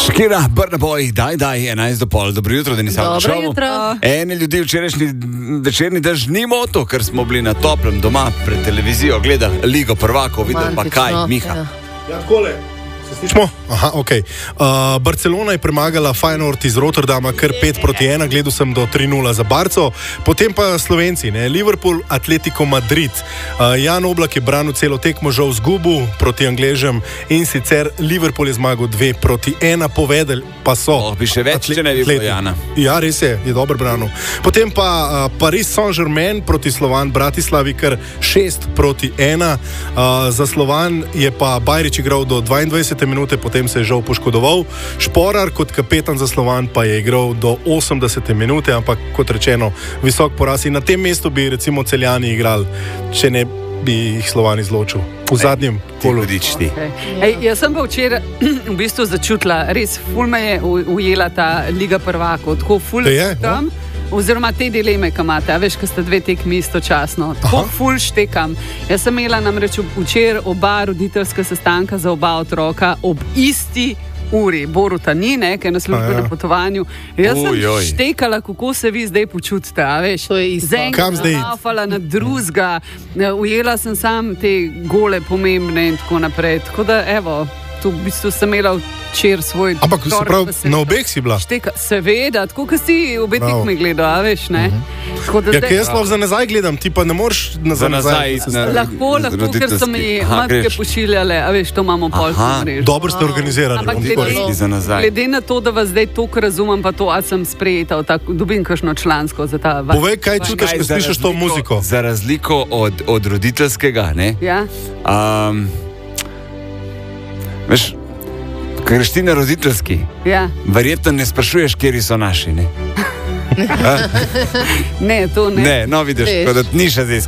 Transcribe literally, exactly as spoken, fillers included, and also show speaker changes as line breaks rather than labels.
Shakira, Burna Boy, daj, daj, enajst do pol, dobro jutro, da nisem
Dobro
odšel.
jutro.
Ene ljudi včerajšnji večerni dež ni moto, ker smo bili na toplem doma pred televizijo, gledali Ligo prvakov, videli pa kaj, Miha.
Ja.
Ja, takole. Se slišimo? Aha, ok. Uh, Barcelona je premagala Feyenoord iz Rotterdama kar pet proti ena, gledal sem do tri nula za Barco, potem pa Slovenci, ne? Liverpool, Atletico Madrid. Uh, Jan Oblak je branil celo tekmo, žal zgubil proti Angležem in sicer Liverpool je zmagal dve proti ena, povedali pa so.
Oh, bi še več, če ne bi bilo Jana.
Ja, res je, je dobro branil. Potem pa uh, Paris Saint-Germain proti Slovan Bratislavi kar šest proti ena. Uh, za Slovan je pa Bajrić igral do dvaindvajsete minute, potem se je žal poškodoval. Šporar kot kapetan za Slovan pa je igral do osemdesete minute, ampak kot rečeno, visok poraz. In na tem mestu bi recimo Celjani igrali, če ne bi jih Slovan izločil. V zadnjem kolu.
Okay. Ej, jaz sem pa včeraj v bistvu začutila, res ful me je ujela ta Liga prvakov, tako ful tam. Oziroma te dileme, ki imate, a veš, ko sta dve tekmi istočasno. Tako ful štekam. Jaz sem imela namreč včeraj oba roditeljska sestanka za oba otroka ob isti uri. Boruta ni, ne, ker je na službenem ja. potovanju. Jaz sem uj, uj. štekala, kako se vi zdaj počutite, a veš. Zenga nafala na druzga, ujela sem sam te gole pomembne in tako naprej. Tako da, evo, tu v bistvu sem imela včeraj svoj...
Ampak se pravi, na obeh si bila?
Šteka, seveda, tako, ko si obe tekmi gledal, a veš, ne?
Uh-huh. Ja, zdaj... jaz lahko za nazaj gledam, ti pa ne moreš na za nazaj.
Na, lahko, lahko, ker so mi matke pošiljale, a veš, to imamo pol mrežo.
Dobro ste organizirali.
Ampak glede, glede na to, da vas zdaj toliko razumem, pa to, a sem sprejeta, tako, dobim kakšno člansko za ta...
Povej, kaj čutiš, ko slišiš to muziko?
Za razliko od, od roditeljskega, ne?
Ja.
Um, veš, ko greš ti na roditeljski,
ja.
verjetno ne sprašuješ, kjeri so naši, ne?
ne, to ne.
Ne, no vidiš, kot da ni še zdaj